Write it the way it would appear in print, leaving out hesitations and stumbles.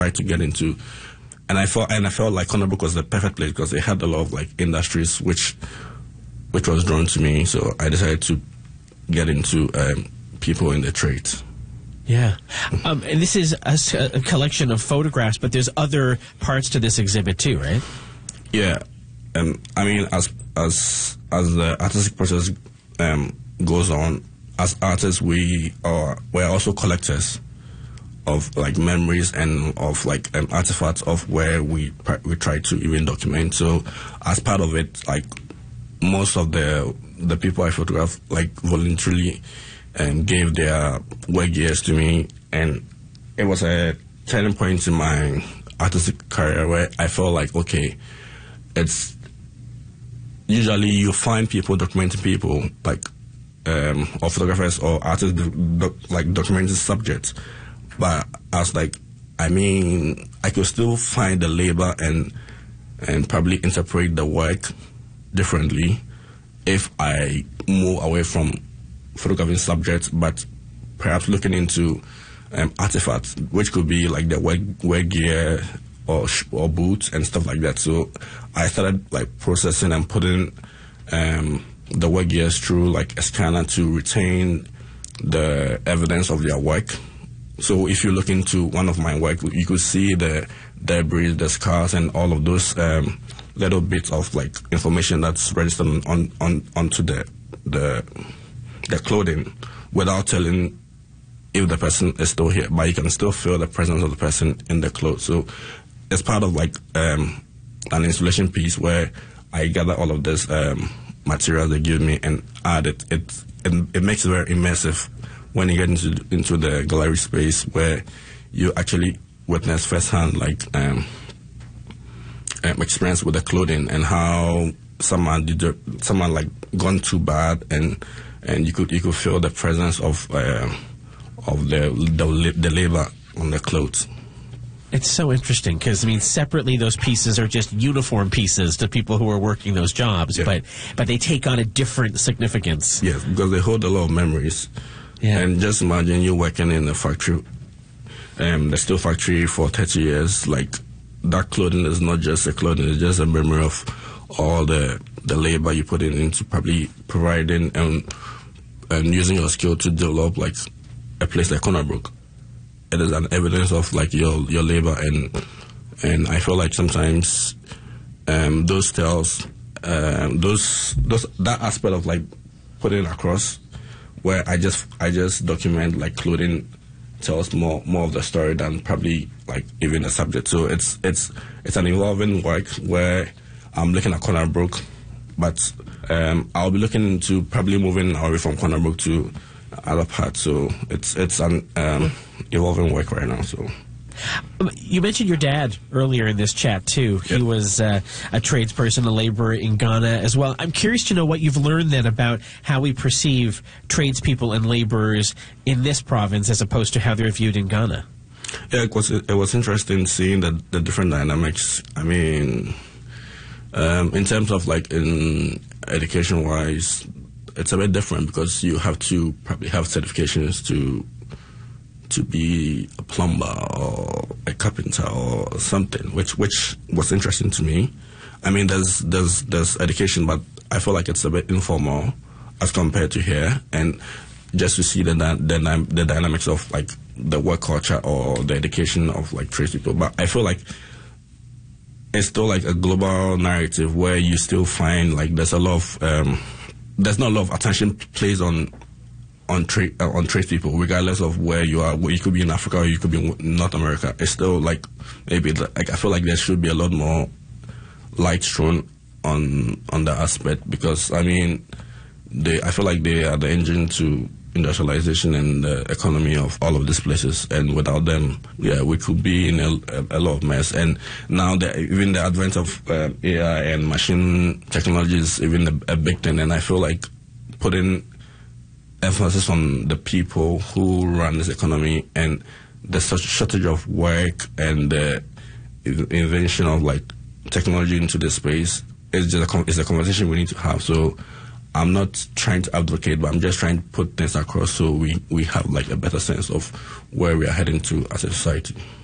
tried to get into. And I felt like Corner Brook was the perfect place because it had a lot of like industries which was drawn to me. So I decided to get into people in the trades. Yeah. And this is a collection of photographs, but there's other parts to this exhibit too, right? Yeah. I mean, as the artistic process goes on, as artists, we're also collectors of like memories and of like artifacts of where we try to even document. So as part of it, like most of the people I photograph like voluntarily gave their work years to me, and it was a turning point in my artistic career where I felt like, okay, it's usually you find people documenting people like or photographers or artists like documenting subjects. But I was like, I mean, I could still find the labor and probably interpret the work differently if I move away from photographing subjects, but perhaps looking into artifacts, which could be like the work gear or boots and stuff like that. So I started like processing and putting the work gears through like a scanner to retain the evidence of their work. So if you look into one of my work, you could see the debris, the scars, and all of those little bits of like information that's registered onto the clothing without telling if the person is still here, but you can still feel the presence of the person in the clothes. So it's part of like an installation piece where I gather all of this material they give me and add it. It makes it very immersive when you get into the gallery space where you actually witness firsthand like experience with the clothing and how someone like gone too bad and you could feel the presence of the labor on the clothes. It's so interesting because, I mean, separately those pieces are just uniform pieces to people who are working those jobs, yeah. but they take on a different significance. Yes, because they hold a lot of memories. Yeah. And just imagine you working in a factory, the steel factory for 30 years. Like, that clothing is not just a clothing, it's just a memory of all the labor you put into probably providing and using your skill to develop, like, a place like Corner Brook. It is an evidence of like your labor, and I feel like sometimes those tells that aspect of like putting across where I just document like clothing tells more of the story than probably like even the subject. So it's an evolving work where I'm looking at Corner Brook, but I'll be looking into probably moving away from Corner Brook to other parts. So it's an evolving work right now. So you mentioned your dad earlier in this chat too. He Yep. was a tradesperson, a laborer in Ghana as well. I'm curious to know what you've learned then about how we perceive tradespeople and laborers in this province as opposed to how they're viewed in Ghana. Yeah, it was interesting seeing the different dynamics. I mean, in terms of like in education wise, it's a bit different because you have to probably have certifications to be a plumber or a carpenter or something, which was interesting to me. I mean, there's education, but I feel like it's a bit informal as compared to here, and just to see the dynamics of like the work culture or the education of like tradespeople. But I feel like it's still like a global narrative where you still find like there's not a lot of attention placed on tradespeople, regardless of where you are. You could be in Africa or you could be in North America. It's still like maybe like I feel like there should be a lot more light thrown on the aspect, because I mean I feel like they are the engine to industrialization and the economy of all of these places, and without them, yeah, we could be in a lot of mess. And now even the advent of AI and machine technology is even a big thing, and I feel like putting emphasis on the people who run this economy and the shortage of work and the invention of like technology into this space is a conversation we need to have. So I'm not trying to advocate, but I'm just trying to put things across so we have like a better sense of where we are heading to as a society.